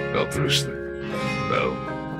Wel rusten. Wel.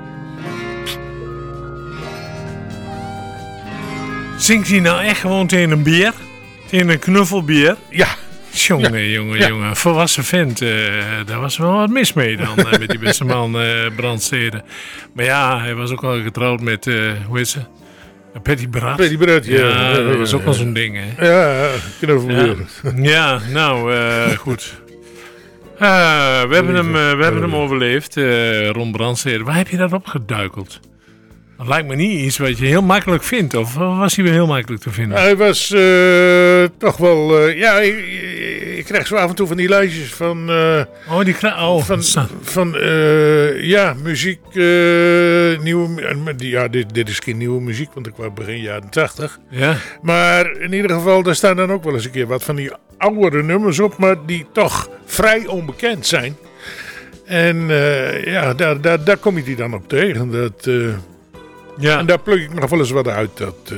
Zingt hij nou echt gewoon tegen een beer? Tegen een knuffelbeer? Ja. Jongen. Volwassen vent. Daar was wel wat mis mee dan. Met die beste man Brandstede. Maar ja, hij was ook al getrouwd met, hoe heet ze? Patty Bart. Patty Bart, ja. Dat was ook wel zo'n ding, hè? Ja, knuffelbeer. Ja, nou, goed. We hebben hem overleefd, Ron Brandstede. Waar heb je dat opgeduikeld? Dat lijkt me niet iets wat je heel makkelijk vindt. Of was hij weer heel makkelijk te vinden? Hij was toch wel... ik krijg zo af en toe van die lijstjes van... muziek... dit is geen nieuwe muziek, want ik was begin jaren 80. Ja. Maar in ieder geval, daar staan dan ook wel eens een keer wat van die oudere nummers op, maar die toch vrij onbekend zijn. En daar kom je die dan op tegen. Dat... Ja. En daar pluk ik nog wel eens wat uit.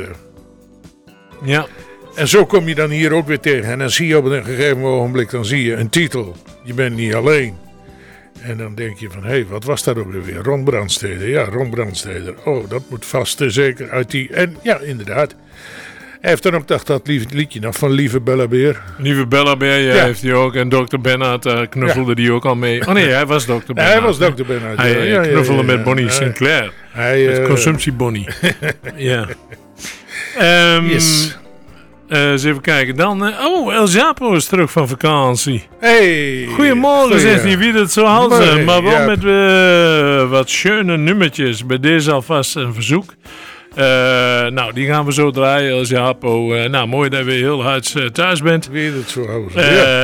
Ja. En zo kom je dan hier ook weer tegen. En dan zie je op een gegeven ogenblik een titel. Je bent niet alleen. En dan denk je van, hé, wat was dat ook weer? Ron Brandstede. Ja, Ron Brandstede. Oh, dat moet vast zeker uit die... En ja, inderdaad. Hij heeft dan ook dat liedje nog van Lieve Bellabeer. Lieve Bellabeer, ja, heeft hij ook. En Dr. Bernhard knuffelde die ook al mee. Oh nee, hij was Dr. Bernhard. Hij was Dr. Bernhard. Hij knuffelde met Bonnie Sinclair. Met consumptie Bonnie. Ja. Yes. Eens even kijken. Dan, El Japo is terug van vakantie. Hey. Goedemorgen, zegt hij, wie dat zo houdt. Maar wel met wat schöne nummertjes. Bij deze alvast een verzoek. Nou, die gaan we zo draaien als Japo. Nou, mooi dat je weer heel hard thuis bent. Wie het zo houdt.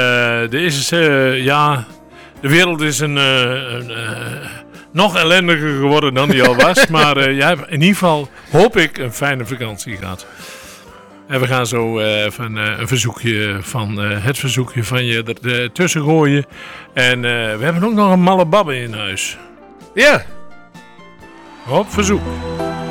De wereld is een nog ellendiger geworden dan die al was. Maar jij hebt in ieder geval, hoop ik, een fijne vakantie gehad. En we gaan zo even een verzoekje van het verzoekje van je er tussen gooien. En we hebben ook nog een malle babbe in huis. Ja. Op verzoek.